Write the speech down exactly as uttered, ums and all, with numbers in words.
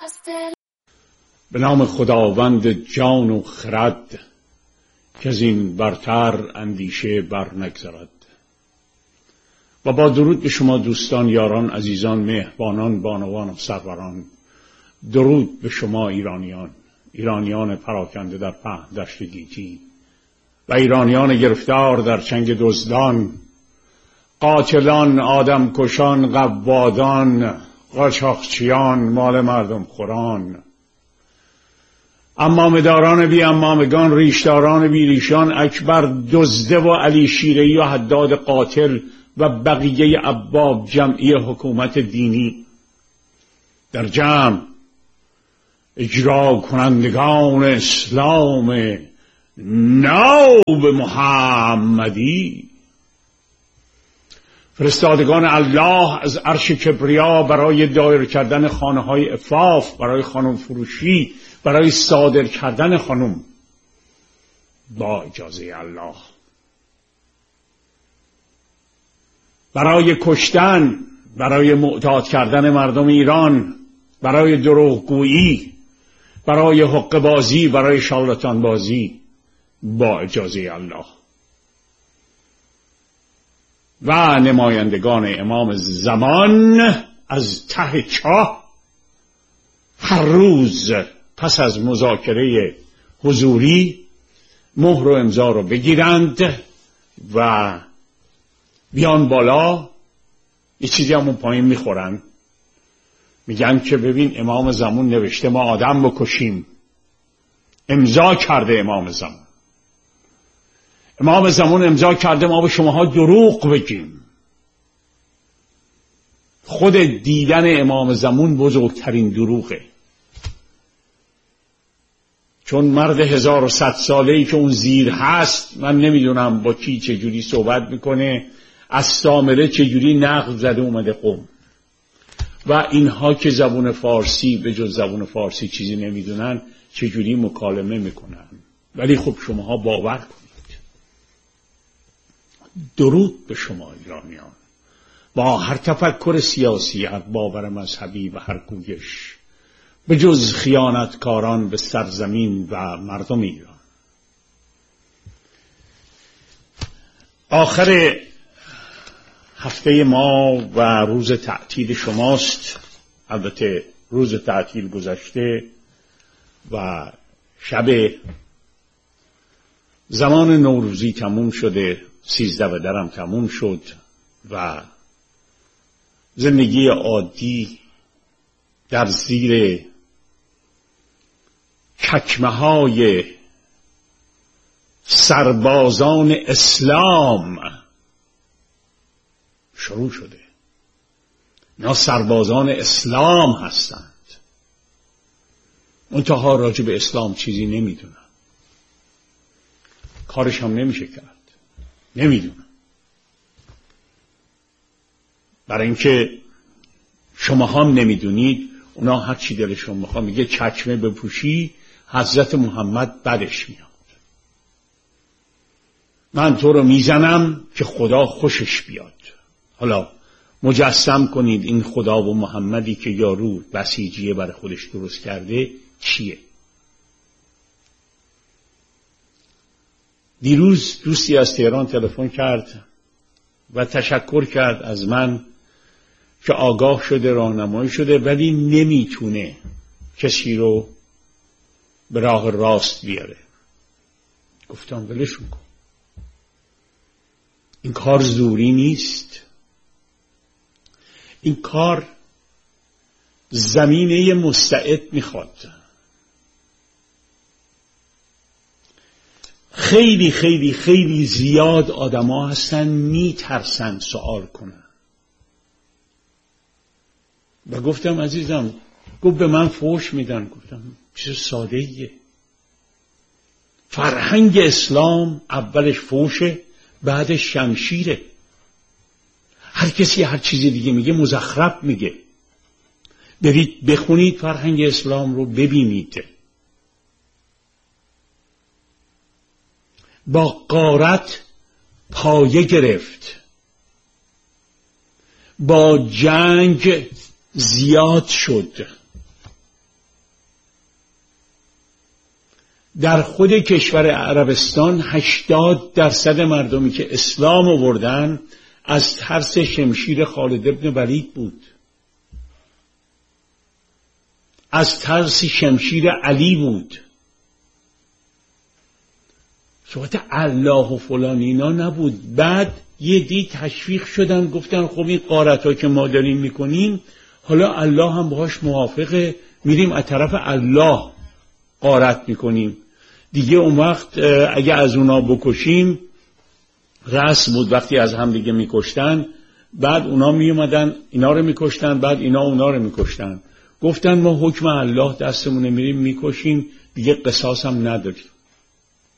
به نام خداوند جان و خرد که از این برتر اندیشه بر نگذرد. و با درود به شما دوستان، یاران، عزیزان، مهربانان، بانوان و سروران. درود به شما ایرانیان، ایرانیان پراکنده در پهن دشت گیتی و ایرانیان گرفتار در چنگ دزدان، قاتلان، آدم کشان، قوادان، قاچاقچیان، مال مردم خوران، امامداران بی امامگان، ریشداران بی ریشان، اکبر دزده و علی شیره‌ای و حداد قاتل و بقیه ابواب جمعی حکومت دینی، در جمع اجرا کنندگان اسلام ناب محمدی، فرستادگان الله از عرش کبریا برای دایر کردن خانه های عفاف، برای خانم فروشی، برای صادر کردن خانم با اجازه الله، برای کشتن، برای معتاد کردن مردم ایران، برای دروغگویی، برای حقه بازی، برای شارلاتان بازی با اجازه الله، و نمایندگان امام زمان از ته چاه هر روز پس از مذاکره حضوری مهر و امضا رو بگیرند و بیان بالا، یه چیزی همون پایین میخورن، میگن که ببین امام زمان نوشته ما آدم بکشیم، امضا کرده امام زمان، امام زمان امضا کرده ما به شماها دروغ بگیم. خود دیدن امام زمان بزرگترین دروغه، چون مرد هزار و صد ساله‌ای که اون زیر هست، من نمیدونم با کی چجوری صحبت میکنه، از سامره چجوری نقل زده اومده قم، و اینها که زبون فارسی به جز زبون فارسی چیزی نمیدونن چجوری مکالمه میکنن. ولی خب شماها باور کنید. درود به شما ایرانیان، با هر تفکر سیاسی، هر باور مذهبی و هر گویش، به جز خیانتکاران به سرزمین و مردم ایران. آخر هفته ما و روز تعطیل شماست. البته روز تعطیل گذشته و شب زمان نوروزی تموم شده، سیزده و درم تموم شد و زندگی عادی در زیر چکمه های سربازان اسلام شروع شده. اینا سربازان اسلام هستند، منتها راجع به اسلام چیزی نمیدونن، کارش هم نمیشه کرد، نمیدونن. برای اینکه شما هم نمیدونید، اونا هر چی دلشون میخواد، میگه چکمه بپوشی حضرت محمد بدش میاد. من تو رو میزنم که خدا خوشش بیاد. حالا مجسم کنید این خدا و محمدی که یارو بسیجیه برای خودش درست کرده چیه. دیروز دوستی از تهران تلفن کرد و تشکر کرد از من که آگاه شده، راهنمایی شده، ولی نمیتونه کسی رو به راه راست بیاره. گفتم ولشون کن، این کار زوری نیست، این کار زمینه مستعد میخواد. خیلی خیلی خیلی زیاد آدما هستن میترسن سوال کنن. و گفتم عزیزم، گفت به من فحش میدن. گفتم چیز ساده ایه. فرهنگ اسلام اولش فحشه، بعدش شمشیره. هر کسی هر چیزی دیگه میگه مزخرف میگه. برید بخونید فرهنگ اسلام رو ببینید. با غارت پایه گرفت، با جنگ زیاد شد، در خود کشور عربستان هشتاد درصد مردمی که اسلام آوردن از ترس شمشیر خالد ابن ولید بود، از ترس شمشیر علی بود. صحبت الله و فلان اینا نبود. بعد یه دی تشویق شدن، گفتن خب این غارت ها که ما داریم میکنیم حالا الله هم باهاش موافقه، میریم از طرف الله غارت میکنیم دیگه. اون وقت اگه از اونا بکشیم، رسم بود وقتی از هم دیگه میکشتن، بعد اونا میومدن اینا رو میکشتن، بعد اینا اونا رو میکشتن. گفتن ما حکم الله دستمونه، میریم میکشیم دیگه، قصاص هم نداریم.